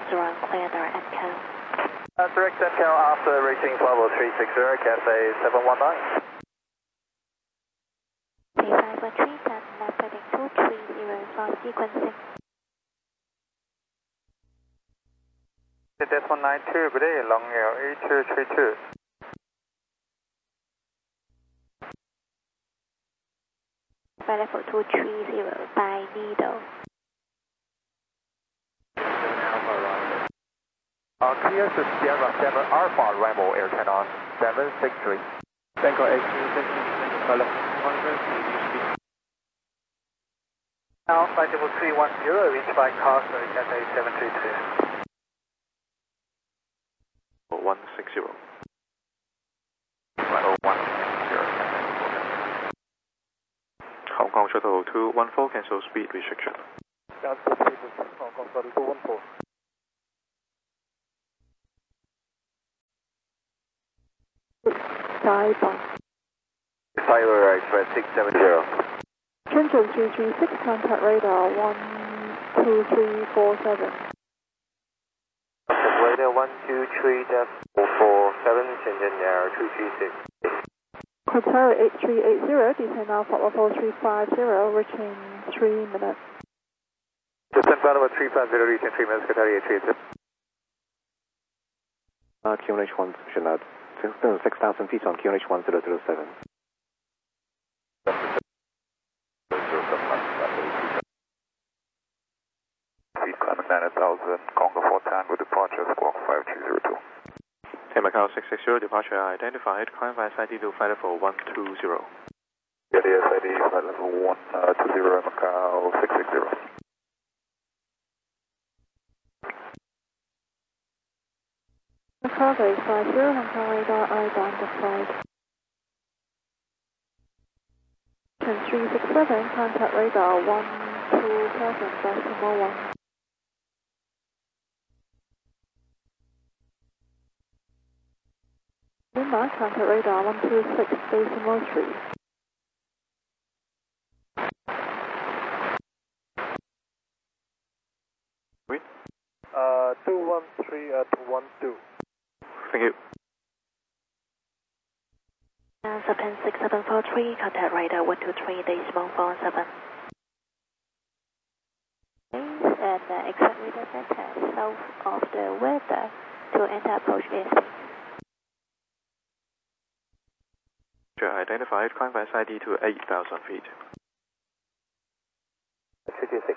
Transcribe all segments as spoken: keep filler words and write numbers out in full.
zero, clear direct M C O. Uh, direct M C O after reaching level three six zero, Cathay seven one nine. three five one three, turn left heading two three zero for sequencing. Decimal nine two, good day, long air eight two three two. Level two three zero by Needle. Uh, clear to Sierra seven Alpha Rambo Air Channel seven six three. Tango eight two six six, hello. Now flight level three one zero, reached by Carson, Cathay seven three two. one six zero. Right, oh one six zero. Hong Kong Shuttle two one four, cancel speed restriction. Cancel speed restriction, Hong Kong Shuttle two one four. Cyber. Cyber Express six seven zero. Shenzhen three three six, contact radar one two three four seven. Radar one two three four four seven, Shenzhen Air two three six. Qatar eight three eight zero, descend Alpha level three five zero, reaching three minutes. Descend level three five zero, reaching three minutes, Qatar eight three eight zero. Uh, Q N H one, Shanad. six thousand feet on Q N H one zero zero seven. Speed climbing nine thousand, Congo four Tango, departure squawk five two zero two. Hey, Macau six six zero, departure identified, climb by S I D to flight level one two zero. Yeah, the S I D, flight level one two zero, Macau six six zero. Macau eight five zero, Hong Kong radar identified. three six seven, contact radar one two seven, decimal one. Lima, contact radar one two six, decimal three. Oui. Uh, two one three at one two. Thank you. Japan six seven four three, contact radar one two three, decimal four seven. And uh, exactly the center south of the weather to enter approach airspace. Identified, climb by S I D to eight thousand feet. fifty-six.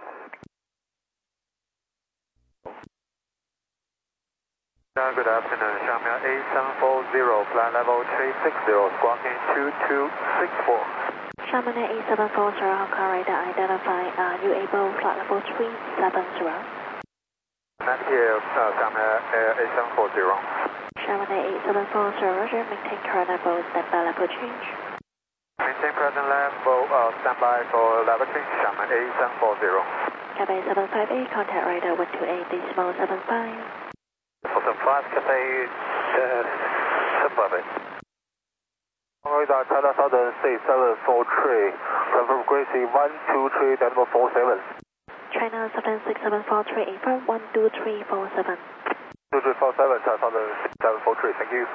Uh, good afternoon, Xiamen eight seven four zero, flight level three six zero, squawking two two six four. Xiamen eight seven four zero, Hong Kong radar identify, are you able flight level three seven zero? Not here, uh, Xiamen eight seven four zero. Xiamen eight seven four zero, Roger, maintain current level, standby level change. Maintain present level, uh, standby for level change, Xiamen eight seven four zero. Cathay seven five eight, contact radar one two eight, decimal seven five. seven five, Cathay seven five eight. Radar China Southern six seven four three, confirm Gracie one two three, decimal four seven. China seven six seven four three, affirm one two three four seven. two three four seven, China Southern six seven four three, thank you.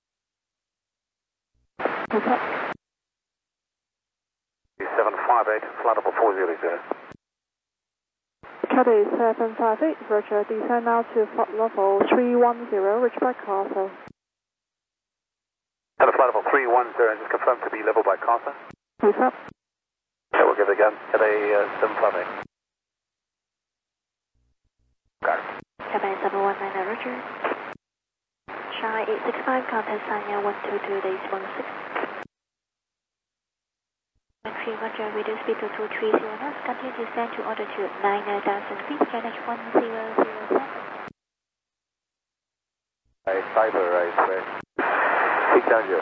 seven five eight, flight level four zero zero. Cathay seven five eight, Roger, descend now to flight level three one zero, reach by Castle. Hello, flight level three one zero, just confirmed to be level by Carson. Who's up? Okay, we'll give it again. Cathay uh, seven five eight. Got it. Cathay seven one nine, Roger. Shanghai eight six five, contact Sanya one two two, decimal six. three, Roger, reduce speed to two three zero knots, continue to descend to altitude nine thousand feet, Q N H one zero zero seven. Right, Cyber, right, right. six down zero.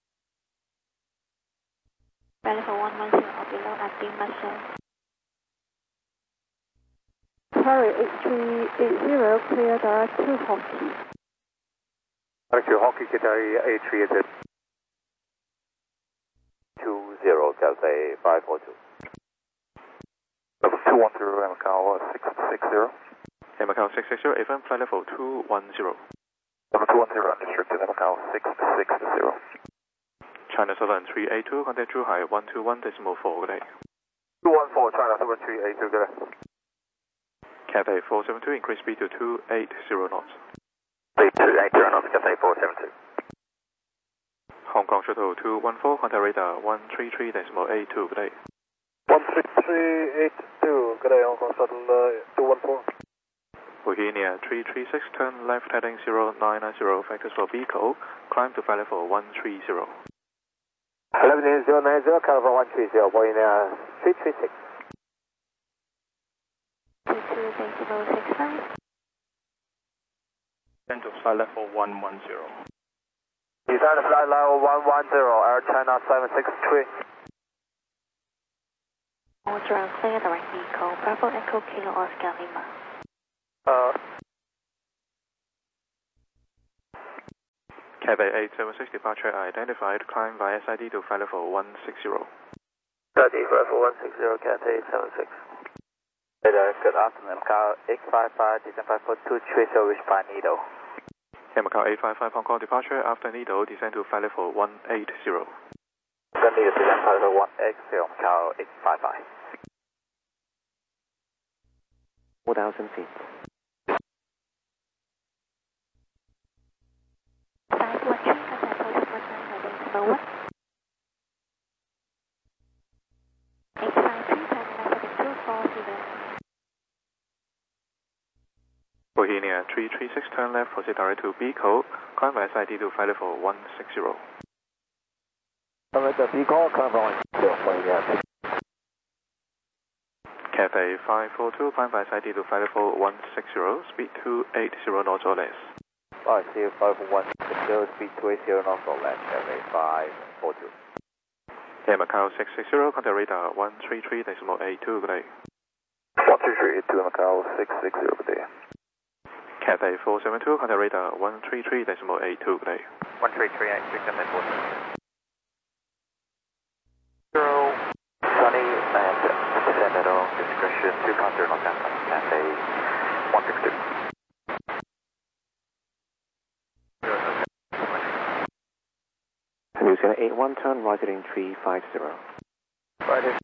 Ready for one one zero or below, acting muscle. Harry eight three eight zero, clear direct to Hockey. Direct to Hockey, Qatari eight three eight zero. two zero, Cathay five four two. Level two one zero, Macau six six zero. Air Macau six six zero, A F M, flight level two one zero. Level two one zero, restricted Air Macau six six zero. China Southern three eight two, contact Zhuhai one two one decimal four, good day. two one four, China Southern three eight two, good day. Cathay four seven two, increase speed to two eight zero knots. Speed two eight zero knots, Cathay four seven two. Hong Kong Shuttle two one four, contact radar one three three decimal eight two, good day. one three three eight two, good day, Hong Kong Shuttle uh, two one four. Bohemia three three six, turn left heading zero nine nine zero, factors for Bico, climb to flight level one three zero. eleven zero nine zero, California one three zero, Bohemia three three six. two two decimal six five. Then to flight level one one zero. Descend to flight level one one zero, Air China seven six three. All ground clear, direct Bico, Bravo Echo Kilo Oscar Lima. Uh, Cathay eight seven six, departure identified, climb via S I D to flight level one six zero. Study level one six zero, Cathay eight seven six. Good afternoon, Macau eight five five, descend five four two three zero, reach by Nido. Air Macau eight five five, Hong Kong departure, after Nido, descend to flight level one eight zero. Then Nido, descend flight level one eight zero, Macau eight five five. four thousand feet. five one three, contact Post one nine decimal one. eight five three, Terminal two four zero. Bohemia three three six, turn left, proceed direct to Bico, climb via S I D to flight level one six zero. Alright, the Bico, California one zero, Bohemia. Cathay five four two, climb via S I D to flight level one six zero, speed two eight zero knots or less. I see five one six zero, speed two eight zero knots or less, Cathay five four two. Air Macau six six zero, contact radar one three three decimal eight two, good day. one three three eight two, Macau six six zero, good day. Cathay four seven two, contact radar one three three decimal eight two, good day. one three three eight two, Cathay four seven two. Zero, Sunny, and descend at all discretion, two contour knots down, Cathay one six two. New Zealand eight one, turn right heading three five zero. Right here.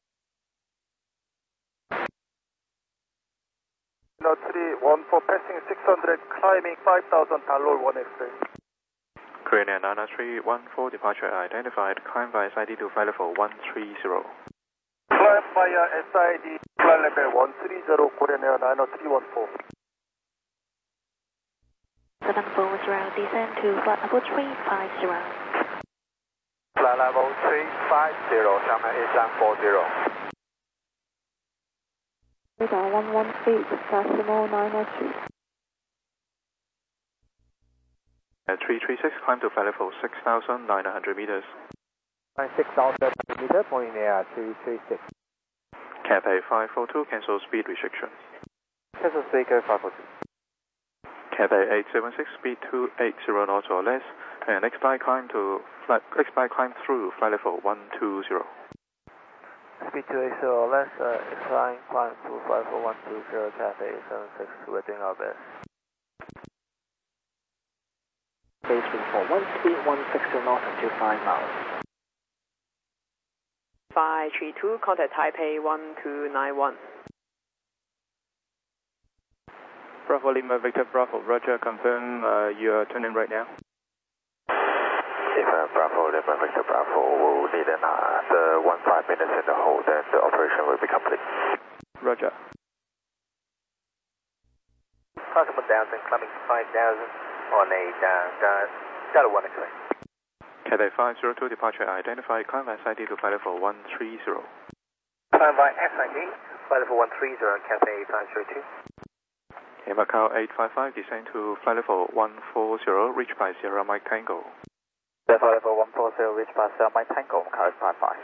No, three one four, passing six hundred, climbing five thousand, Talor one X-ray. Korean Air nine nine three one four, departure identified, climb via S I D to flight level one three zero. Climb via S I D, flight level one three zero, Korean Air nine nine three one four. The number was around descend to flight level three five zero. Flight level three five zero, Shanghai eight seven four zero. Radar one one eight, decimal nine oh two. At three three six, climb to flight level six thousand nine hundred meters. six thousand meter, point air three three six. Cathay five four two, cancel speed restriction. Cancel speaker five four two. Cathay eight seven six, speed two eight zero knots or less, and expedite climb to flight, expedite climb through flight level one two zero. Speed two eight zero or less, uh, climb, climb to flight level one two zero, Cathay eight seven six, we're doing our best. Base wind for one speed one six zero knots until five miles. five three two, contact Taipei one two nine one. Bravo Lima Victor Bravo, Roger, confirm uh, you're turning right now. If uh, Bravo Lima Victor Bravo will need another one five minutes in the hold, then the operation will be complete. Roger. Approximate downwind climbing five thousand on a down, down, Delta one X-ray. Cathay five zero two, departure identified, climb via S I D to flight level one three zero. Climb by S I D, flight level one three zero, Cathay five zero two. Air Macau eight five five, descend to flight level one four zero, reach by Sierra Mike Tango. Flight level one four zero, reach by Sierra Mike Tango, Macau eight five five.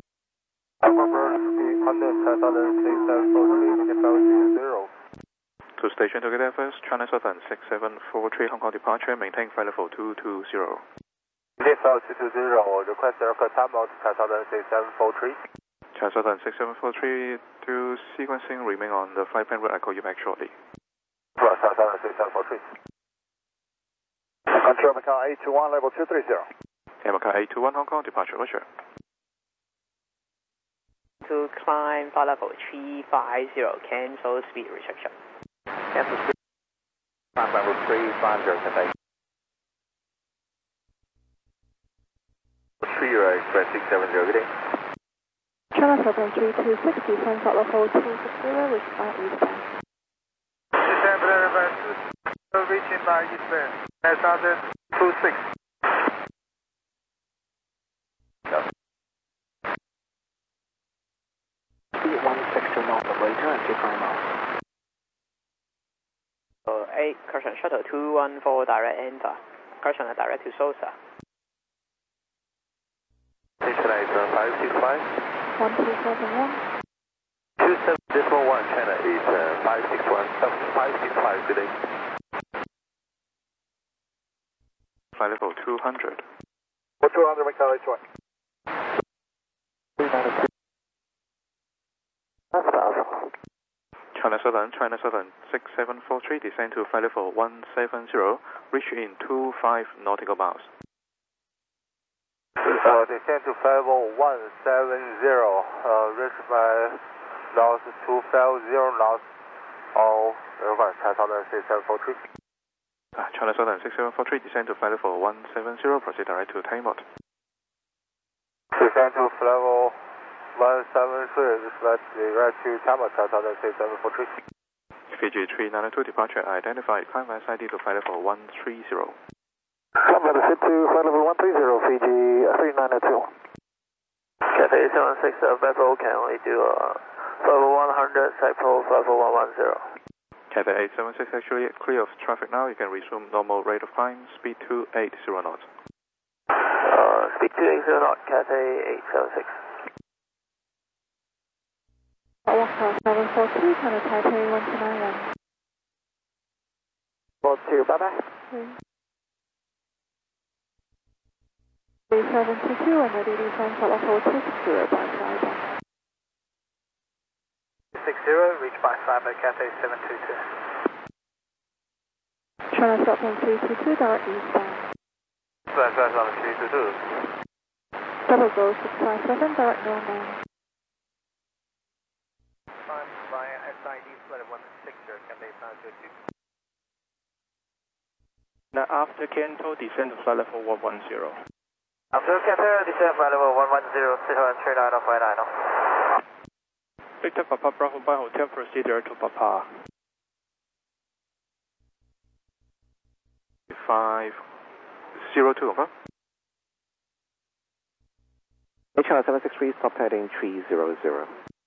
To station together first, China Southern six seven four three, Hong Kong departure, maintain flight level two two zero. Level two two zero, request aircraft time out, China Southern six seven four three. China Southern six seven four three, to sequencing, remain on the flight plan route, I call you back shortly. Right. thousand six seven four three. Control Macau eight two one, level two three zero. Air Macau eight two one Hong Kong, departure, Roger. To climb flight level three five zero, cancel speed restriction. Cancel speed. Climb level three five zero, Cathay. three zero express six seven zero, good day. China Southern three two six, descend flight level two six zero, reach by eastbound. Descend level reaching by eastbound. Southern two six. Speed one six two knots operator and two five miles. So eight, correction, shuttle two one four direct enter. Correction, direct to Sosa. Station eight five six five. one two seven one. two seven decimal one, China is uh, five six one, uh, five six five, good day. Flight level two hundred. two hundred Macau eight one. That's thousand. China Southern, China Southern six seven four three, descend to flight level one seven zero, reach in two five nautical miles. Uh, descend to flight level one seven zero, uh, reach by loss two five zero knots, all over China Southern six seven four three. Uh, China Southern six seven four three, descend to flight level one seven zero, proceed direct to Taimot. Descend to flight level one seven three, reach direct to Taimot, China Southern six seven four three. Fiji three nine two, departure identified, climb S I D to flight level one three zero. Climb level to flight level one three zero, Fiji three nine two. Cathay seven six, uh, Bravo can only do uh, flight level one hundred, Cypro flight level one one zero. Cathay eight seven six actually clear of traffic now, you can resume normal rate of climb, speed two eight zero knots. Uh, speed two eight zero knots, Cathay eight seven six. Walker seven four two, China Taipei one two nine one. four two, bye bye. three seven two two, and ready to descend flight level two six zero by five. six zero, reach by five at Cathay seven two two. China Southern three two two, direct eastbound. Flight flight on three two two. Double go six five seven, direct normal. Climb via S I D flight one six zero, Cathay five two two. Now after Kento, descend to flight level one one zero. After Cathay, descend flight level one one zero, six one three nine oh five nine oh. Victor Papa Bravo by Hotel procedure to Papa. five zero two, over. H R seven six three, stop heading three zero zero.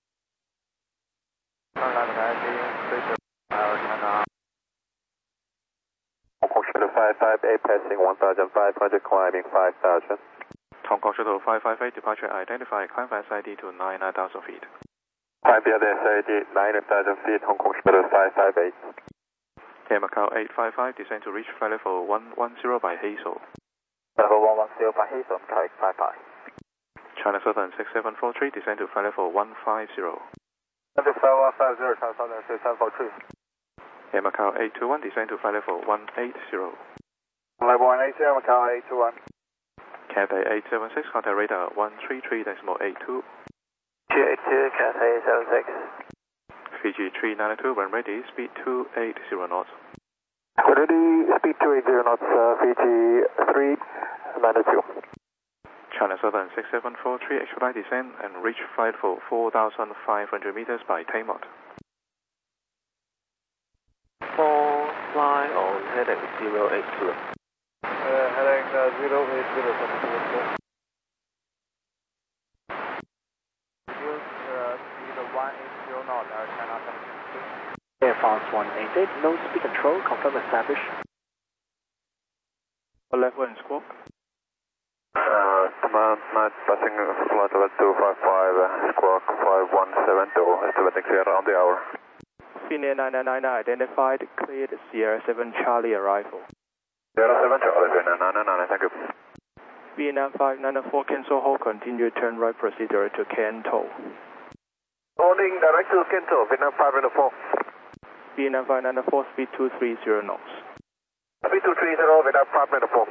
Hong Kong Shuttle five five eight, passing one thousand five hundred, climbing five thousand. Hong Kong Shuttle five five eight, departure identified, climb S I D to nine thousand feet. Climb via the S I D nine thousand feet, Hong Kong Shuttle five five eight. Air Macau eight five five, descend to reach flight level one one zero by Hazel. Level one one zero by Hazel, Macau eight five five. China Southern six seven four three, descend to flight level one five zero. Descend to flight one five zero, China Southern six seven four three. Air Macau eight two one, descend to flight level one eight zero. Level one eight zero, Macau eight two one. Cathay eight seven six, contact radar one three three decimal eight two. two eight two, Cathay seven six. Fiji three nine two, when ready, speed two eight zero knots. Ready, speed two eight zero knots, uh, Fiji three nine two. China Southern six seven four three, expedite descend and reach flight for four thousand five hundred meters by Taimot. Four, fly on heading zero eight zero. Uh, heading uh, zero eight zero, use uh, speed one eight zero knot, uh, China seven six two. Air France one eight eight, no speed control, confirm established. Level and squawk. Uh, command, night passing flight level two five five, uh, squawk five one seven two, estimating clear on the hour. Finnair nine nine nine identified, cleared Sierra seven Charlie arrival. Sierra seven Charlie, Finnair nine nine nine, thank you. Vietnam five nine four, cancel hold, continue turn right procedure to Kento. Holding direct to Kento, Vietnam five nine four. Vienna five nine four, speed two three zero knots. Speed two three zero, Vienna five nine four.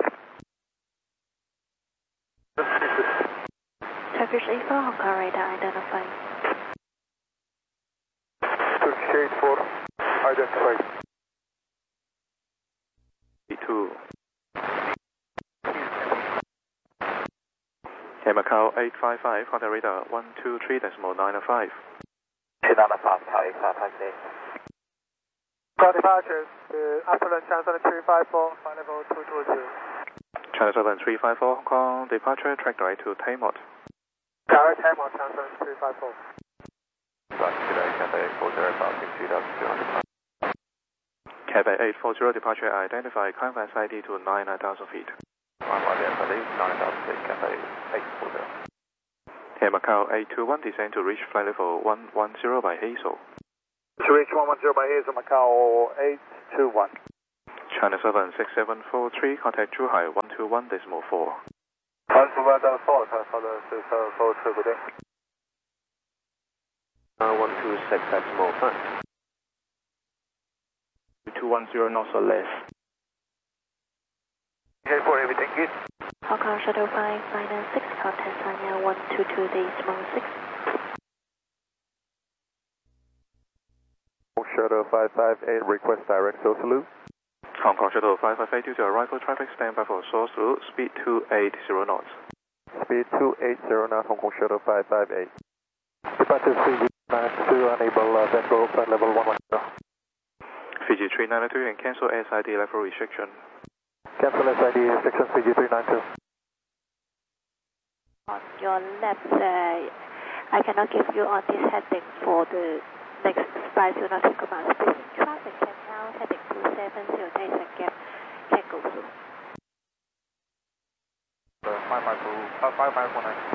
Turkish eight four, Hong Kong radar identified. Turkish eight four, identified. B two. Air Macau eight five five, contact radar one two three decimal nine five. China five five five five eight. Call departures to Upland Channel three five four, flight level two two zero. China seven three five four, Hong Kong, departure, track right to Taymot. Direct Taymot, Channel three five four. Cathay eight four zero, departure identified, climb fast I D to nine thousand feet. Air Macau eight two one, descend to reach flight level one one zero by Hazel. To reach one one zero by Hazel, Macau eight two one. China seven six seven four three, contact Zhuhai one two one decimal four. one two one four, China seven six seven four three, good day. Uh, one two six decimal five. two one zero knots or less. Okay, for everything good. Hong Kong Shuttle five nine six, contact Sanya one two two decimal six. Shuttle five five eight, request direct source loop. Hong Kong Shuttle five five eight, due to arrival traffic, stand by for source route, speed two eight zero knots. Speed two eight zero knots, Hong Kong Shuttle five five eight. Departure Fiji nine two, enable uh, Bengal flight level one one zero. Fiji three nine two and cancel S I D level restriction. Cancel S I D restriction Fiji three nine two. On your left, uh, I cannot give you on this heading for the next five zero nautical miles. Business traffic can now heading to seven zero days and gap can go through. five five two, five five one nine.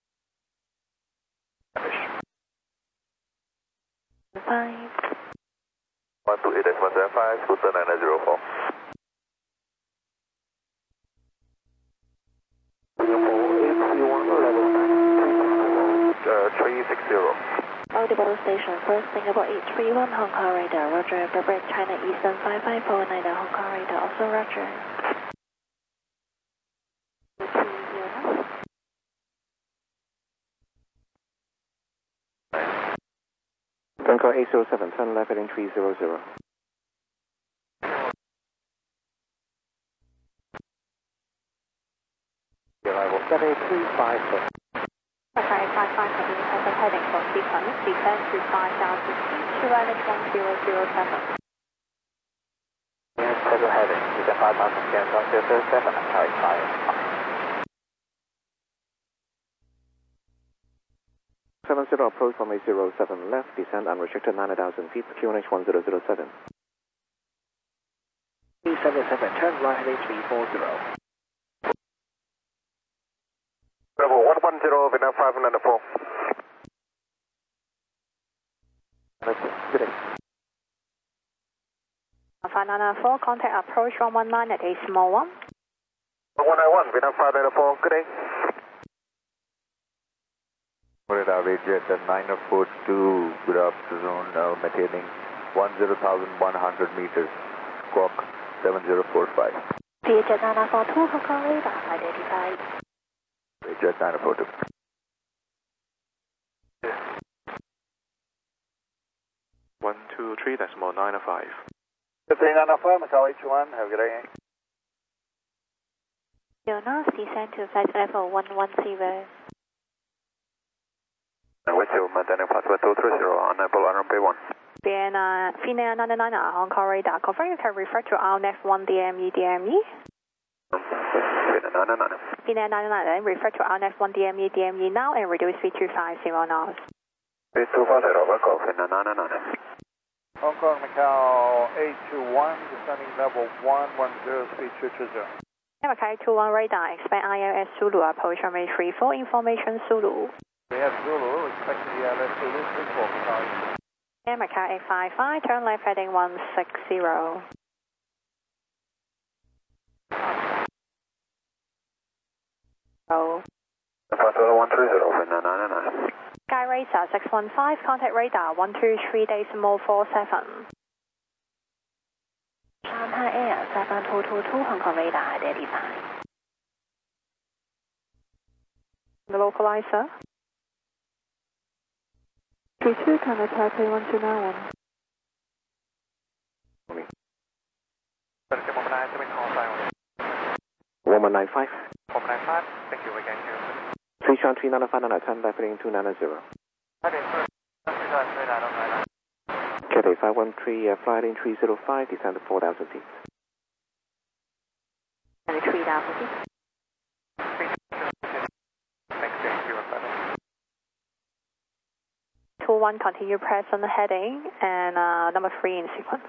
Five. one two eight one seven five, Scooter nine nine zero four. three six zero. Audible station, first Singapore eight three one, Hong Kong radar, roger. Berbera China Eastern five five four nine, Hong Kong radar, also roger. Bangkok eight zero seven, turn left heading three zero zero. Arrival Cathay three five four. Okay, five five continue contact heading for sequence, descend to five thousand feet, to island one zero zero seven. Yes, schedule heading, descend five thousand feet, one zero zero seven, and carry five. seven zero approach from eight zero seven left, descend unrestricted nine thousand feet, Q N H one zero zero seven. three seven seven, turn right heading three four zero. Level one one zero, Vienna five nine four. Good day. five nine four, contact approach one one nine at decimal one. one nine one, Vienna five nine four, good day. Radar Jet at nine four two, good afternoon, uh, maintaining one zero one hundred meters, squawk seven zero four five. Jet nine four two, Hong Kong radar, identified. Jet nine four two. one two three decimal nine five. three nine five, Macau eight two one, have a good day. Jonas, descend to flight level one one zero. With you, maintaining flight level two three zero, enable runway one. Vienna, Vienna nine nine, Hong Kong radar. Confirm you can refer to our next one D M E, D M E. Vienna nine nine. Vienna nine nine, refer to our next one D M E, D M E now and reduce speed to five zero knots. Speed two five zero, Macau, Vienna nine nine. Hong Kong, Macau eight two one, descending level one one zero, speed two two zero. Macau eight two one radar, expect I L S Zulu, approach from eight three four, information Zulu. We have Zulu, expecting the I L S Zulu, six four, Macau. Macau eight five five, turn left heading one six zero. Oh. one three zero, Vienna nine nine. Sky Racer six one five, contact radar one two three decimal four seven. Thai Air seven two two two Hong Kong radar identified. The localizer. three two, Canada Taipei one two nine one. one one nine five. one nine five, thank you, we can hear you. three Sean three nine five nine ten, definitely two nine zero. Cathay five one three, uh, flight in three zero five, descend to four thousand feet. And three thousand feet. Thank you, two one, continue press on the heading, and uh, number three in sequence.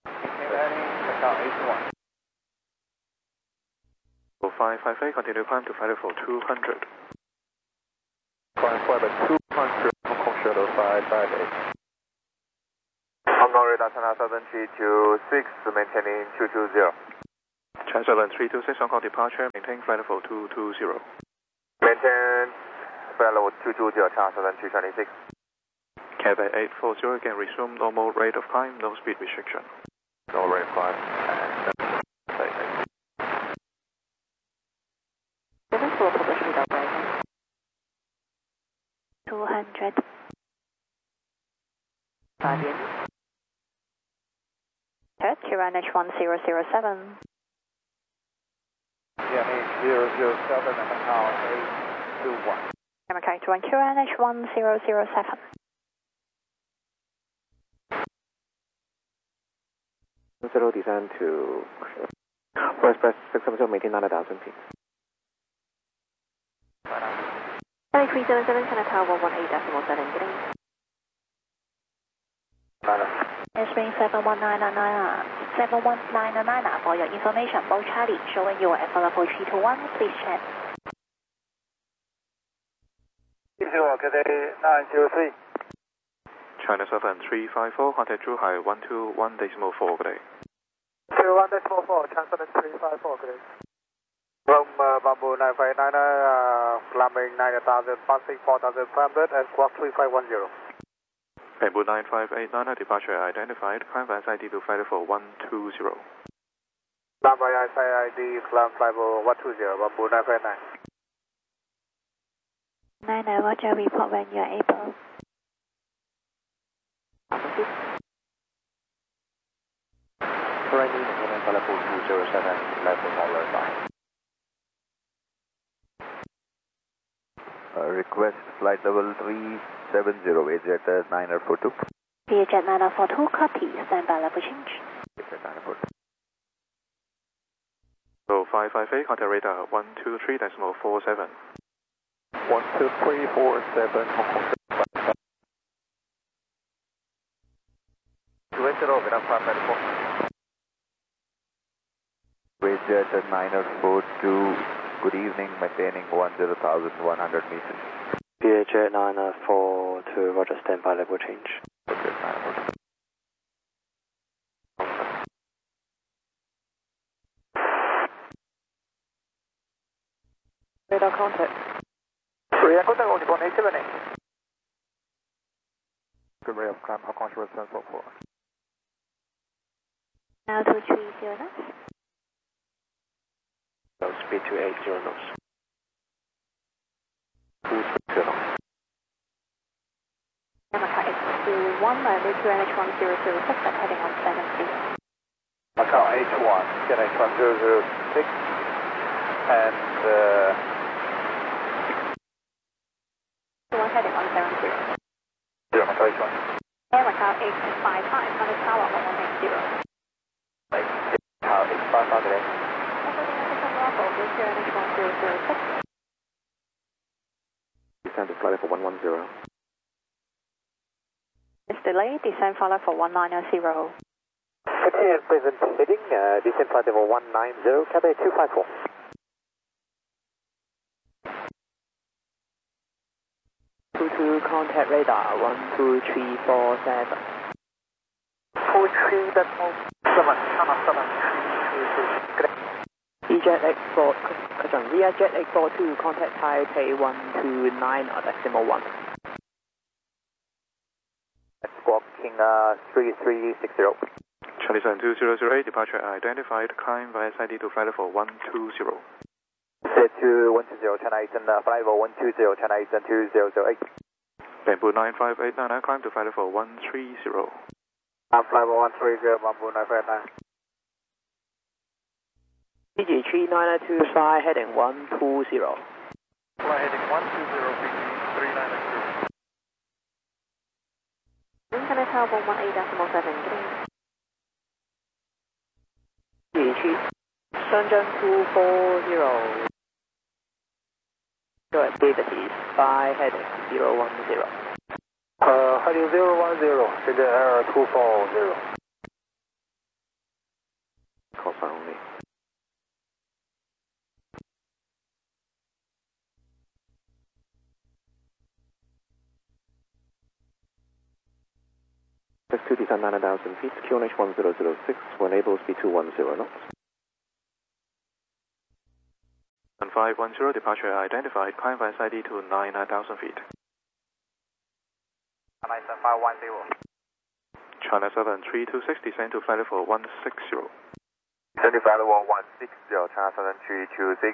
So five five eight, continue climb to flight level two hundred. Climb flight at two hundred, Hong Kong shuttle five five eight. Hong Kong radar China seven three two six, maintaining two two zero. China seven three two six, Hong Kong departure, maintain flight level two two zero. Maintain flight level two two zero, China seven three two six. Cathay eight four zero, again resume normal rate of climb, no speed restriction. No rate of climb, and Seven four position operator. Two hundred. Guardian. Head, Q N H one zero zero seven. Yeah, zero zero seven and now eight two one. Okay, to one Q N H one zero zero seven. Zero descend to West Press six seven zero, maintain nine thousand feet. three seven seven, Canada Tower one eight decimal seven, getting. Spring seven one nine nine nine, seven one nine nine nine, for your information, Bo Charlie, showing you at level three two one, please check. Zero, Cathay nine zero three. China seven three five four, contact Zhuhai one two one decimal four, good day. Two one decimal four, China seven three five four, good day. From uh, Bamboo nine five nine, uh, climbing nine thousand, passing four thousand five hundred, and squawk three five one zero. Bamboo nine five eight nine, departure identified, climb by S I D to flight level one two zero. Climb by S I D, climb flight level one two zero, Bamboo nine five nine. nine nine, Roger, report when you are able. Currently maintaining flight level two zero seven, level dollar nine. Uh, request flight level three seven zero, Ajet nine four two. Ajet nine four two, copy, standby level change. Ajet nine four two. So five five eight, contact radar one two three decimal four seven. one two three four seven, Hong Kong. two eight zero, Vietnam five nine four. Ajet nine four two, good evening, maintaining one zero thousand one hundred meters. B H A nine four two, Roger, standby level change. Okay, nine four two. Radar contact. Radar contact only one eight seven eight. Good rate of climb, Hong Kong seven four four. Now two three zero knots. So speed two eight zero knots. two three zero. Yamaha X two one, landing Q N H one zero zero six, and heading on seven three. Macau H one, Q N H one zero zero six, and uh, one heading on seven three. zero, Macau H one. Air Macau eight five five, Canada Tower one one eight zero. Macau H five five, good day. Q N H one zero zero six. Descend to flight level one one zero. It's delayed, descend flight level one nine zero. Continue present heading, uh, descent flight level one nine zero, Cathay two five four. two two, contact radar one two three four seven. two three decimal seven, China seven three two three. Ejet X four, Ejet X four two, contact Taipei one two nine or decimal one. Squawking uh, three three six zero. Charlie seven two zero zero eight, departure identified, climb via S I D to flight level one two zero. Set to one two zero, China Eastern, uh, flight level one two zero, China Eastern two zero zero eight. Bamboo nine five eight nine, climb to flight level one three zero. Uh, flight level one three zero, Bamboo nine five eight nine. P G three nine two, fly heading one two zero. Fly heading one two zero, P G three nine two. China Tower one one eight decimal seven, P G three, Shenzhen two four zero. Go at Davies, fly heading zero one zero. Uh, heading zero one zero, Shenzhen Air two four zero. Course only. F two descend nine thousand feet, Q N H one zero zero six, when able speed two one zero knots. one five one zero, departure identified, climb via S I D to nine thousand feet. China five one zero. China seven three two six, descend to flight level one six zero. Descend to flight level one six zero, China seven three two six.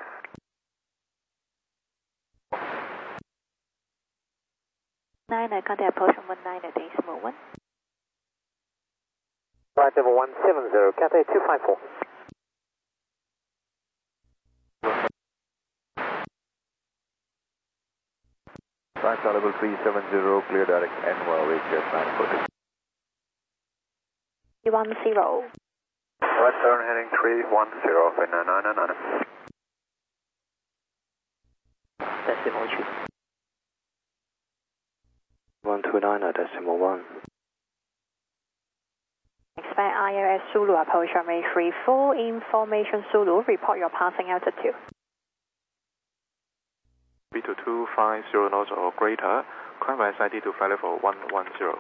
nine, I got the approach on one nine at decimal one. Flight level one seven zero, Cathay two five four. Flight level three seven zero, clear direct Anwar, reach at nine foot. three one zero. Right turn heading three one zero, nine nine nine nine. Decimal two. one two nine decimal one. Expect I L S Zulu approach runway three four, information Zulu, report your passing altitude. Speed to two five zero knots or greater, climb via S I D to flight level one one zero.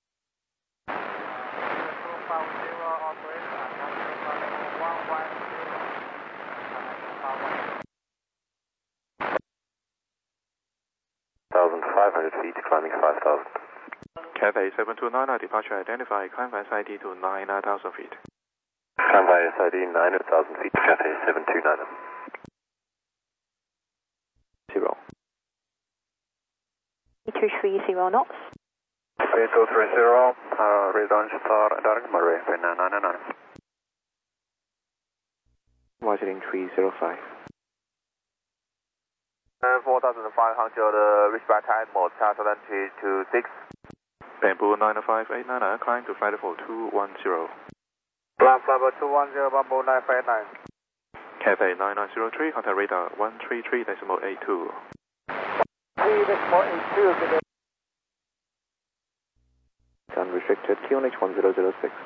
one thousand five hundred feet, climbing five thousand. Cathay seven two nine, departure identified, climb via S I D to nine thousand feet. Climb via S I D nine thousand feet, Cathay seven two nine. Zero. two three zero knots. three two three zero, uh, return star, direct Murray, nine nine nine. Marketing three zero five. Uh, four thousand five hundred, uh, reach by time mode, China seven three two six. Bamboo nine five eight nine, climb to flight level two one zero. Flight level two one zero, Bamboo nine five eight nine. Cathay nine nine zero three, contact radar one three three decimal eight two. three decimal eight two, good day. Unrestricted, Q N H one zero zero six.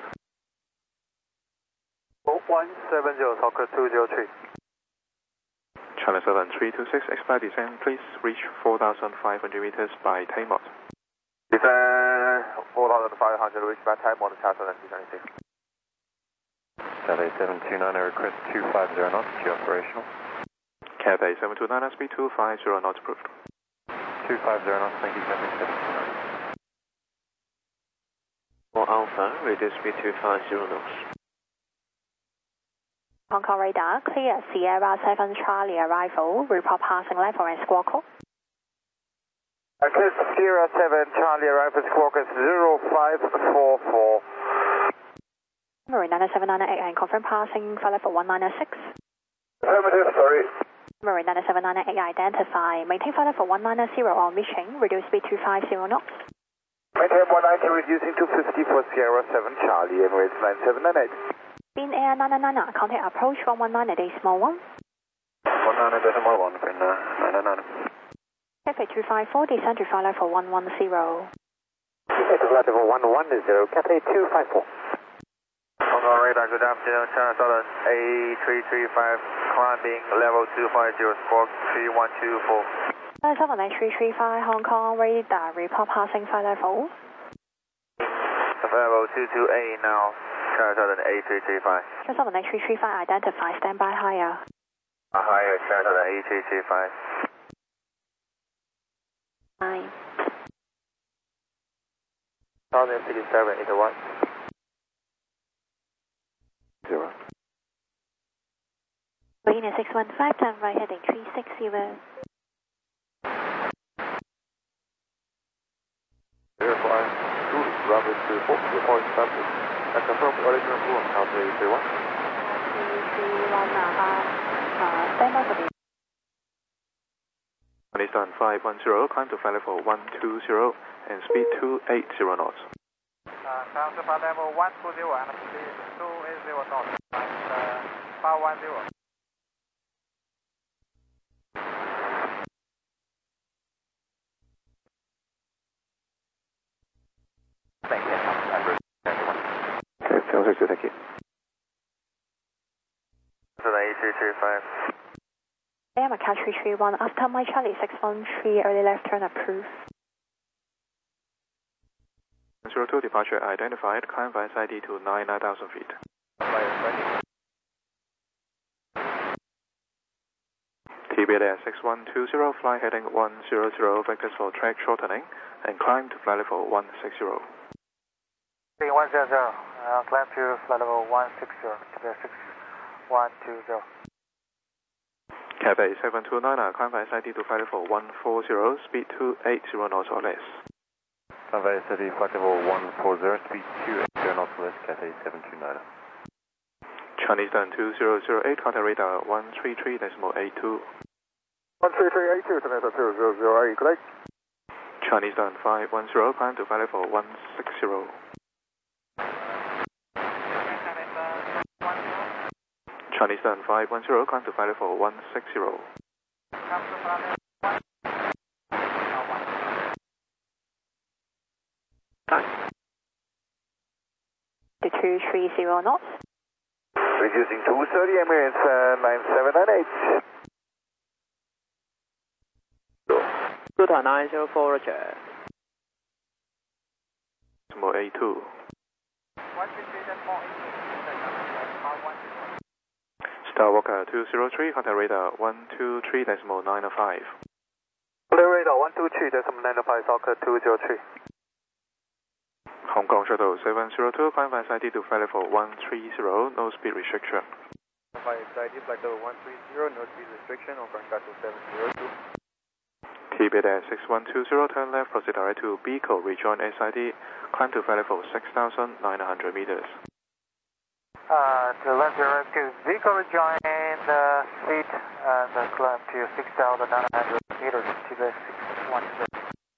one seven zero, Talker two zero three. China seven three two six, expect descent, please reach four thousand five hundred meters by Taymod. Descend four thousand five hundred, reach by time mode, China seven two six. Cathay seven two nine, request two five zero knots, Q operational. Cathay seven two nine, speed two five zero knots approved. two five zero knots, thank you, Cathay seven two nine. For Alpha, reduce speed two five zero knots. Hong Kong radar, clear Sierra seven Charlie arrival, report passing level and squawk code. Clear Sierra seven Charlie arrival, squawk is zero five four four. Marine nine seven nine eight and confirm passing flight level one nine six. Affirmative, sorry. Marine nine seven nine eight identify, maintain flight level one nine zero on reaching, reduce speed two five zero knots. Maintain one ninety, reducing to fifty for Sierra seven Charlie, Emirates nine seven nine eight. Spin Air nine nine nine, contact approach one one nine at decimal one. one nine decimal one, pin nine nine nine. Cathay two five four, descend to flight level one one zero. Descend to flight level one one zero, Cathay two five four. Hong Kong radar, good afternoon, China Southern A three three five, climbing level two five zero, squawk three one two four. China Southern A three three five, Hong Kong radar, report passing flight level. Level two two eight now, China Southern A three three five. China Southern A three three five, identify, standby higher. Uh, higher, China Southern A three three five. Nine. one thousand sixty-seven, eight one. Marina six one five, turn right heading three six zero. Verify two, runway two four, report status. And confirm original room, Calgary three one. three one, uh, stand by for the Chinese done five one zero, climb to flight level one two zero and speed two eight zero knots. Uh, climb to flight level one two zero and speed two eight zero knots. And uh, five one zero. Thank you. Okay, seven six two, thank you. eight three three five. I am a Cat three three one, after my Charlie six one three, early left turn approved. zero two departure identified, climb via S I D to nine thousand feet. T B A six one two zero, fly heading one zero zero, vectors for track shortening, and climb to flight level one six zero. one zero zero, uh, climb to flight level one six zero, T B A six one two zero. Cathay seven two nine, climb via S I D to flight level one four zero, speed two eight zero knots or less. Climb via S I D, flight level one four zero, speed two eight zero knots or less, Cathay seven two nine. Chinese done two zero zero eight, contact radar one three three decimal eight two. one three three eight two, Chinese zero zero zero eight, correct? Chinese done five one zero, climb to flight level one six zero. Chinese done five one zero, climb to flight level one six zero. To two three zero knots. Reducing two thirty, Emirates uh, nine seven nine eight. Delta nine zero four, roger. Decimal eight two. Starwalker two zero three, contact radar one two three decimal nine five. Clear radar one two three decimal nine five, Falcon two zero three. Hong Kong Shuttle seven zero two, climb via S I D to flight level one three zero, no speed restriction. Via S I D, flight level one three zero, no speed restriction, Hong Kong Shuttle seven zero two. T B A six one two zero, turn left, proceed direct to B code, rejoin S I D, climb to flight level six thousand nine hundred meters. Uh, to left direct to B code, rejoin the seat and uh, climb to six thousand nine hundred meters, T B A six one zero.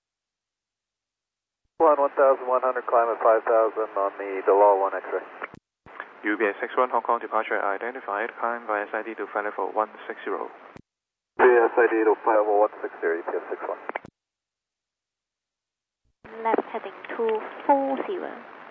one thousand one hundred, climb at five thousand on the Delaware one X-ray. U B A six one Hong Kong departure identified, climb via S I D to flight level one six zero. Via S I D to flight level one six zero, E T S six one. Left heading two four zero.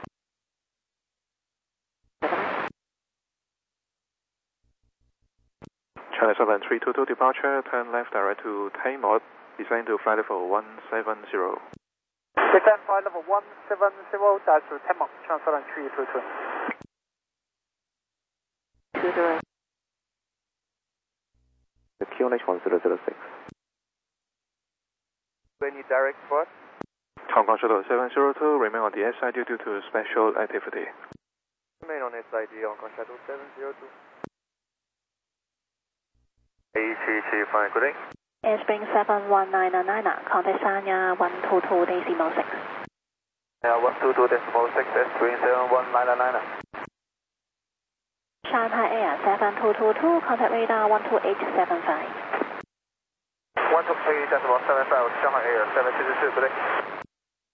China Southern three two two departure, turn left direct to Taymod, descend to flight level one seven zero. Descend flight level one seven zero, that's to Taymod, China Southern three two two. two zero. The Q N H one zero zero six. Any direct spot? Hong Kong Shuttle seven zero two, remain on the S I D due to special activity. Remain on S I D, Hong Kong Shuttle seven zero two. eight three three five, good day. Airspring seven one nine nine, contact Sanya one two two decimal six. Yeah, one two two decimal six, Airspring seven one nine nine. Shanghai Air seven two two two, contact radar one two eight seven five. one two three decimal seven five, Shanghai Air seven two two two, good day.